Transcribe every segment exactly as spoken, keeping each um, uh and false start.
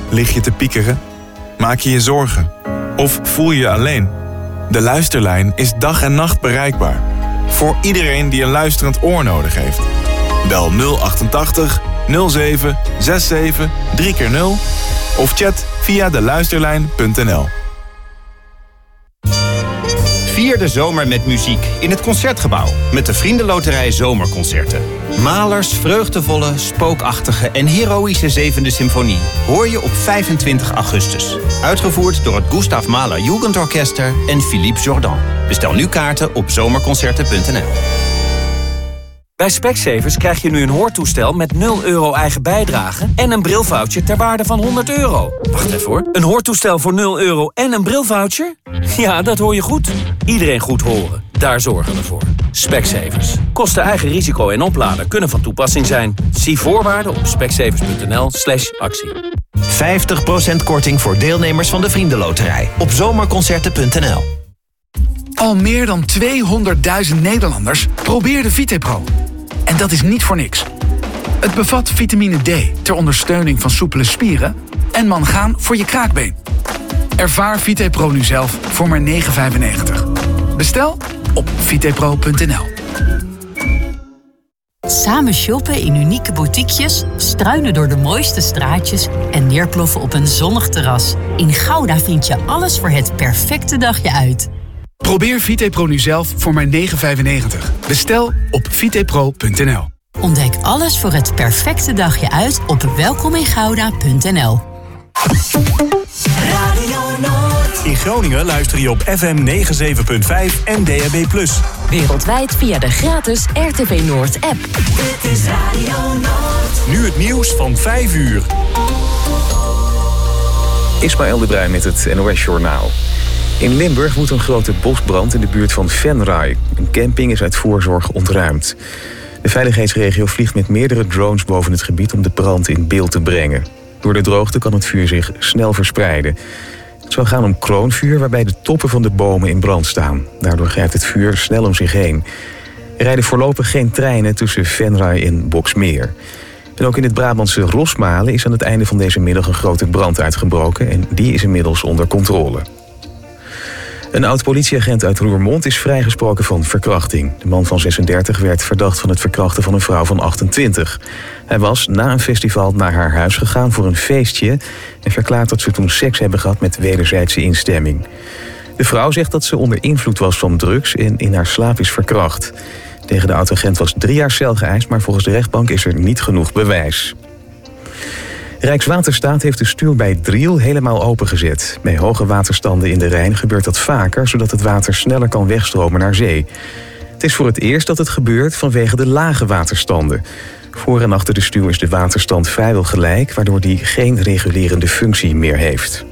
Lig je te piekeren? Maak je je zorgen? Of voel je je alleen? De Luisterlijn is dag en nacht bereikbaar. Voor iedereen die een luisterend oor nodig heeft. Bel nul achtentachtig nul zeven zevenenzestig drie keer nul of chat via de luisterlijn punt n l. Vier de zomer met muziek in het Concertgebouw met de Vriendenloterij Zomerconcerten. Mahlers vreugdevolle, spookachtige en heroïsche zevende symfonie hoor je op vijfentwintig augustus. Uitgevoerd door het Gustav Mahler Jugendorchester en Philippe Jordan. Bestel nu kaarten op zomerconcerten punt n l. Bij Specsavers krijg je nu een hoortoestel met nul euro eigen bijdrage en een brilvoucher ter waarde van honderd euro. Wacht even hoor. Een hoortoestel voor nul euro en een brilvoucher? Ja, dat hoor je goed. Iedereen goed horen. Daar zorgen we voor. Specsavers. Kosten eigen risico en oplader kunnen van toepassing zijn. Zie voorwaarden op specsavers punt n l slash actie. vijftig procent korting voor deelnemers van de Vriendenloterij op zomerconcerten punt n l. Al meer dan tweehonderdduizend Nederlanders probeerden VitePro. En dat is niet voor niks. Het bevat vitamine D ter ondersteuning van soepele spieren en mangaan voor je kraakbeen. Ervaar VitePro nu zelf voor maar negen vijfennegentig. Bestel op vitepro punt n l. Samen shoppen in unieke boutiquejes, struinen door de mooiste straatjes en neerploffen op een zonnig terras. In Gouda vind je alles voor het perfecte dagje uit. Probeer VitePro nu zelf voor maar negen Bestel op vitepro punt n l. Ontdek alles voor het perfecte dagje uit op welkomingouda punt n l. In Groningen luister je op F M negenenzeventig punt vijf en D A B plus. Wereldwijd via de gratis R T V Noord app. Dit is Radio Noord. Nu het nieuws van vijf uur. Ismaël de Bruin met het N O S-journaal. In Limburg woedt een grote bosbrand in de buurt van Venray. Een camping is uit voorzorg ontruimd. De veiligheidsregio vliegt met meerdere drones boven het gebied om de brand in beeld te brengen. Door de droogte kan het vuur zich snel verspreiden. Het zal gaan om kroonvuur waarbij de toppen van de bomen in brand staan. Daardoor grijpt het vuur snel om zich heen. Er rijden voorlopig geen treinen tussen Venray en Boxmeer. En ook in het Brabantse Rosmalen is aan het einde van deze middag een grote brand uitgebroken en die is inmiddels onder controle. Een oud-politieagent uit Roermond is vrijgesproken van verkrachting. De man van zesendertig werd verdacht van het verkrachten van een vrouw van achtentwintig. Hij was na een festival naar haar huis gegaan voor een feestje en verklaart dat ze toen seks hebben gehad met wederzijdse instemming. De vrouw zegt dat ze onder invloed was van drugs en in haar slaap is verkracht. Tegen de oud-agent was drie jaar cel geëist, maar volgens de rechtbank is er niet genoeg bewijs. Rijkswaterstaat heeft de stuw bij Driel helemaal opengezet. Bij hoge waterstanden in de Rijn gebeurt dat vaker, zodat het water sneller kan wegstromen naar zee. Het is voor het eerst dat het gebeurt vanwege de lage waterstanden. Voor en achter de stuw is de waterstand vrijwel gelijk, waardoor die geen regulerende functie meer heeft.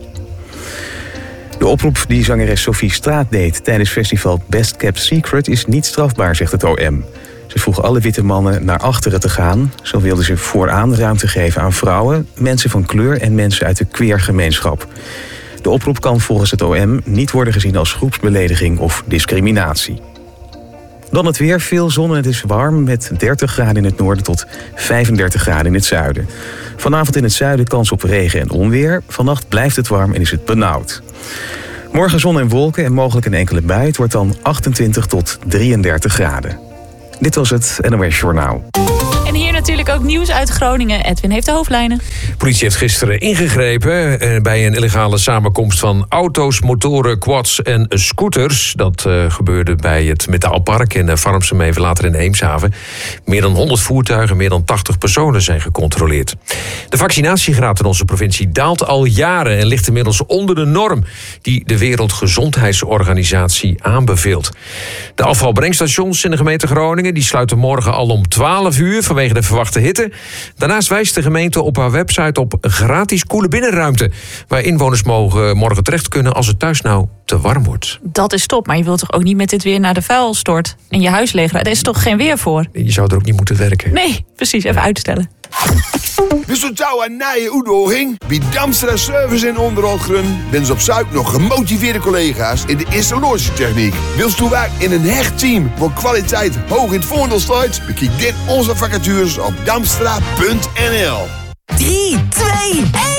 De oproep die zangeres Sophie Straat deed tijdens festival Best Kept Secret is niet strafbaar, zegt het O M. Ze vroeg alle witte mannen naar achteren te gaan. Zo wilden ze vooraan ruimte geven aan vrouwen, mensen van kleur en mensen uit de queergemeenschap. De oproep kan volgens het O M niet worden gezien als groepsbelediging of discriminatie. Dan het weer, veel zon en het is warm met dertig graden in het noorden tot vijfendertig graden in het zuiden. Vanavond in het zuiden kans op regen en onweer. Vannacht blijft het warm en is het benauwd. Morgen zon en wolken en mogelijk een enkele bui. Het wordt dan achtentwintig tot drieëndertig graden. Dit was het N O S-journaal. En hier natuurlijk ook nieuws uit Groningen. Edwin heeft de hoofdlijnen. De politie heeft gisteren ingegrepen bij een illegale samenkomst van auto's, motoren, quads en scooters. Dat uh, gebeurde bij het Metaalpark in Farmsum, even later in Eemshaven. Meer dan honderd voertuigen, meer dan tachtig personen zijn gecontroleerd. De vaccinatiegraad in onze provincie daalt al jaren en ligt inmiddels onder de norm die de Wereldgezondheidsorganisatie aanbeveelt. De afvalbrengstations in de gemeente Groningen die sluiten morgen al om twaalf uur vanwege de verwachte hitte. Daarnaast wijst de gemeente op haar website op gratis koele binnenruimte, waar inwoners mogen morgen terecht kunnen als het thuis nou te warm wordt. Dat is top, maar je wilt toch ook niet met dit weer naar de vuilstort en je huis leegruimen? Daar is toch geen weer voor? Je zou er ook niet moeten werken. Nee, precies, even uitstellen. Wist u touw een nieuwe uitdaging? Bij Damstra Service in Onderhoudgrun ben ze op zoek nog gemotiveerde collega's in de installatietechniek. Wilt u werken in een hecht team waar kwaliteit hoog in het voordeel staat? Bekijk dit onze vacatures op damstra punt n l. drie, twee, één,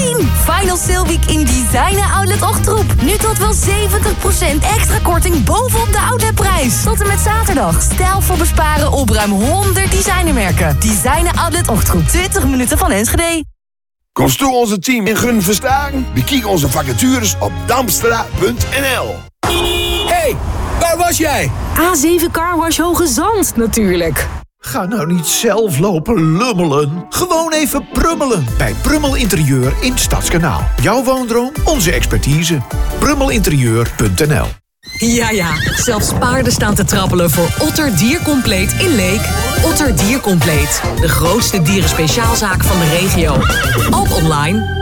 Final Sale Week in Designer Outlet Ochtroep. Nu tot wel zeventig procent extra korting bovenop de outletprijs. Tot en met zaterdag. Stijl voor besparen op ruim honderd designermerken. Designer Outlet Ochtroep. twintig minuten van Enschede. Kom toe onze team in Gun Verstagen? Bekijk onze vacatures op damstra punt n l. Hey, waar was jij? A zeven Carwash Hoge Zand, natuurlijk. Ga nou niet zelf lopen lummelen. Gewoon even prummelen bij Prummel Interieur in Stadskanaal. Jouw woondroom, onze expertise. prummelinterieur punt n l. Ja, ja, zelfs paarden staan te trappelen voor Otter Diercompleet in Leek. Otter Diercompleet, de grootste dierenspeciaalzaak van de regio. Ook online.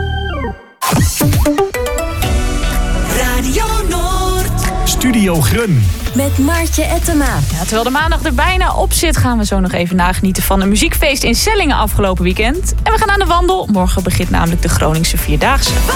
Radio Noord. Studio Grun. Met Maartje Ettema. Ja, terwijl de maandag er bijna op zit, gaan we zo nog even nagenieten van een muziekfeest in Sellingen afgelopen weekend. En we gaan aan de wandel. Morgen begint namelijk de Groningse Vierdaagse.